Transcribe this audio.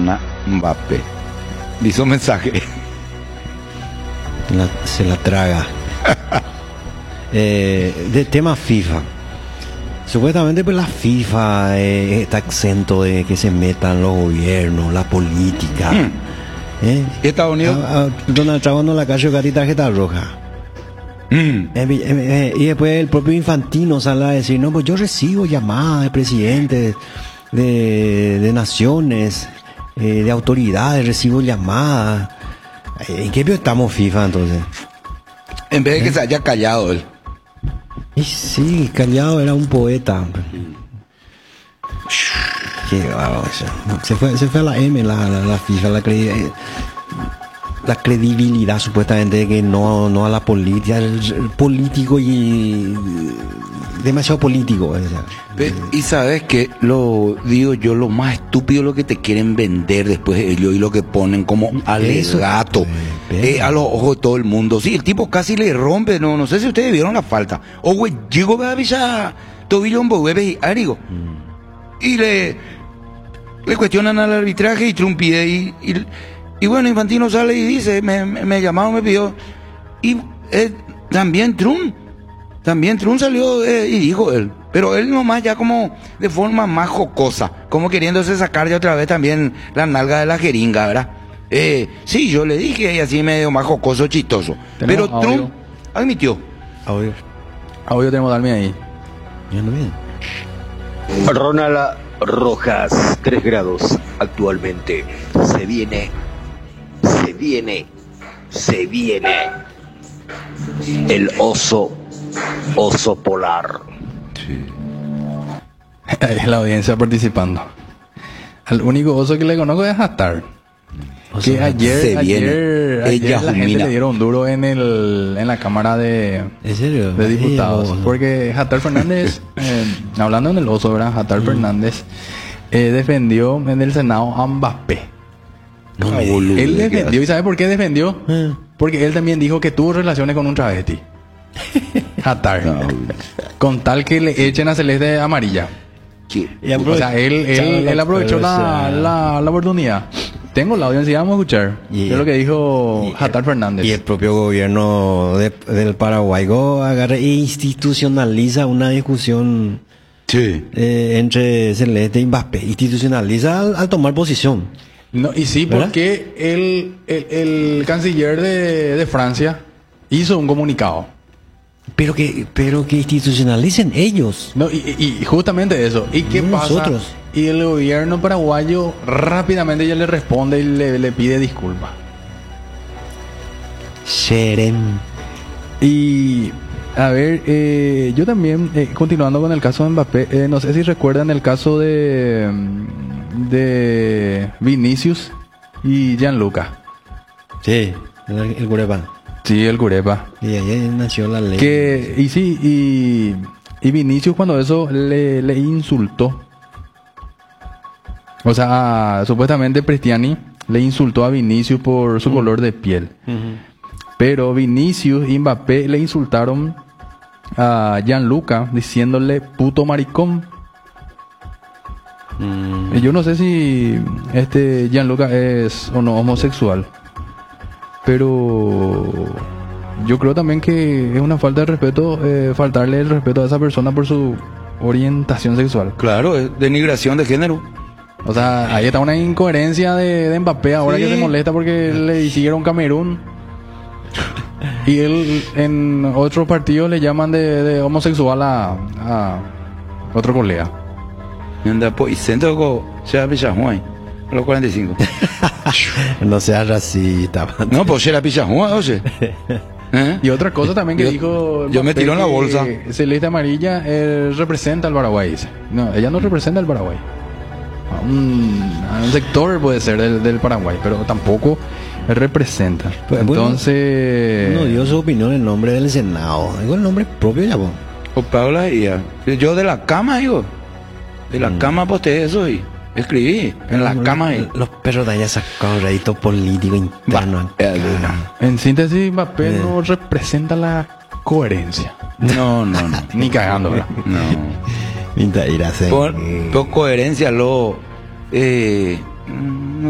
gana Mbappé. Hizo mensaje. Se la traga. De tema FIFA. Supuestamente pues la FIFA está exento de que se metan los gobiernos, la política. ¿Y Estados Unidos? Donald Trump no la cayó gatita tarjeta roja. Y después el propio Infantino sale a decir, no, pues yo recibo llamadas de presidentes de naciones, de autoridades, recibo llamadas. ¿En qué pie estamos FIFA entonces? En vez de que se haya callado él. Y sí, callado era un poeta. Qué bárbaro eso. Se fue a la M la FIFA, la credibilidad supuestamente de que no a la política, el político y demasiado político. O sea. Y sabes que lo digo yo, lo más estúpido lo que te quieren vender después ellos y lo que ponen como alegato a los ojos de todo el mundo. Sí, el tipo casi le rompe, no sé si ustedes vieron la falta. O güey, llegó a avisar tobillo un bebé y arigo. Y le cuestionan al arbitraje y Trump pide y bueno, Infantino sale y dice, me llamaron, me pidió. Y también Trump salió y dijo él. Pero él nomás ya como de forma más jocosa, como queriéndose sacar de otra vez también la nalga de la jeringa, ¿verdad? Sí, yo le dije y así medio más jocoso, chistoso. Pero audio. Trump admitió. Audio tenemos que darme ahí. Ronald Rojas, 3 grados actualmente. Se viene el oso polar. Sí. Ahí es la audiencia participando. Al único oso que le conozco es Hattar. Que ayer la gente le dieron duro en la Cámara de Diputados. Porque Hattar Fernández, hablando en el oso, ¿verdad? Hattar Fernández defendió en el Senado a Mbappé. Él defendió, ¿y sabe por qué defendió? Porque él también dijo que tuvo relaciones con un travesti. Hattar. Con tal que le echen a celeste amarilla. O sea, él aprovechó la oportunidad. Tengo la audiencia, vamos a escuchar. Es lo que dijo Hattar Fernández. Y el propio gobierno del Paraguay agarra e institucionaliza una discusión entre Celeste y Mbappé. Institucionaliza al tomar posición. No, y sí, ¿verdad? Porque el canciller de Francia hizo un comunicado. Pero que institucionalicen ellos. No, y justamente eso. ¿Y qué pasa? Nosotros. Y el gobierno paraguayo rápidamente ya le responde y le pide disculpas. Serem. Y a ver, yo también, continuando con el caso de Mbappé, no sé si recuerdan el caso de Vinicius y Gianluca. Sí, el Curepa. Sí, el Curepa. Y ahí nació la ley. Y Vinicius cuando eso le insultó. O sea, supuestamente Prestiani le insultó a Vinicius por su color de piel. Pero Vinicius y Mbappé le insultaron a Gianluca diciéndole puto maricón. Yo no sé si Gianluca es o no homosexual. Pero yo creo también que es una falta de respeto, faltarle el respeto a esa persona por su orientación sexual. Claro, es denigración de género. O sea, ahí está una incoherencia de Mbappé ahora que se molesta porque le hicieron Camerún. Y él en otros partidos le llaman de homosexual a otro colega. Anda, pues, y centro con sea Pichajuay, a los 45. No seas racista. No, pues era Pichajuay, oye. Y otra cosa también que dijo yo me tiro en la bolsa. Celeste amarilla representa al Paraguay, dice. No, ella no representa al Paraguay. A un sector puede ser del Paraguay, pero tampoco representa. Pues, entonces no dio su opinión en nombre del Senado. Digo el nombre propio ya, O Paula y yo de la cama, digo. De la cama posté eso y escribí en la cama. Los perros de allá sacaron rédito político interno. En síntesis, Mbappé no representa la coherencia. No. Ni cagando, ¿verdad? No. Por coherencia, no